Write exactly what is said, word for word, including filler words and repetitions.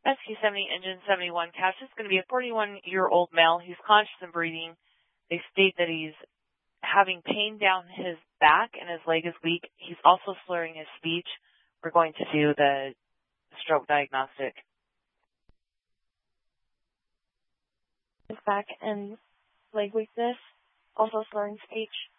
S Q seventy, engine seventy-one, cash is going to be a forty-one-year-old male. He's conscious and breathing. They state that he's having pain down his back and his leg is weak. He's also slurring his speech. We're going to do the stroke diagnostic. His back and leg weakness, also slurring speech.